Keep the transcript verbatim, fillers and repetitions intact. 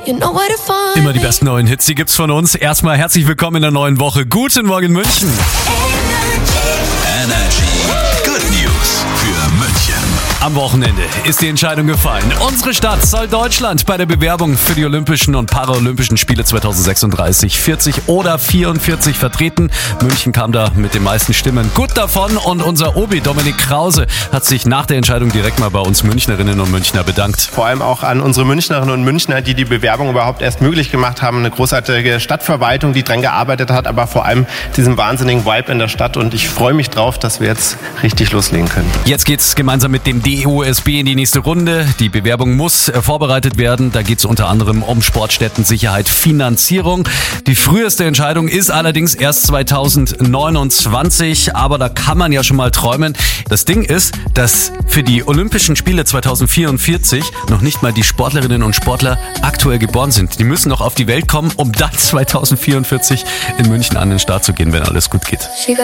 you know where to find Immer die besten neuen Hits, die gibt's von uns. Erstmal herzlich willkommen in der neuen Woche. Guten Morgen München. Energy. Good News für München. Am Wochenende ist die Entscheidung gefallen. Unsere Stadt soll Deutschland bei der Bewerbung für die Olympischen und Paralympischen Spiele zwanzig sechsunddreißig vierzig oder vierundvierzig vertreten. München kam da mit den meisten Stimmen gut davon und unser Obi Dominik Krause hat sich nach der Entscheidung direkt mal bei uns Münchnerinnen und Münchner bedankt. Vor allem auch an unsere Münchnerinnen und Münchner, die die Bewerbung überhaupt erst möglich gemacht haben. Eine großartige Stadtverwaltung, die dran gearbeitet hat, aber vor allem diesen wahnsinnigen Vibe in der Stadt. Und ich freue mich drauf, dass wir jetzt richtig loslegen können. Jetzt geht's gemeinsam mit dem D O S B in die nächste Runde. Die Bewerbung muss äh, vorbereitet werden. Da geht's unter anderem um Sportstätten-Sicherheit, Finanzierung. Die früheste Entscheidung ist allerdings erst zweitausendneunundzwanzig, aber da kann man ja schon mal träumen. Das Ding ist, dass für die Olympischen Spiele zweitausendvierundvierzig noch nicht mal die Sportlerinnen und Sportler aktuell geboren sind. Die müssen noch auf die Welt kommen, um dann zweitausendvierundvierzig in München an den Start zu gehen, wenn alles gut geht.